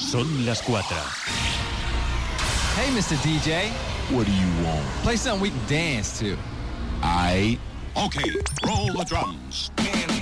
Són les 4. Hey, Mr. DJ. What do you want? Play something we can dance to. I Okay, roll the drums.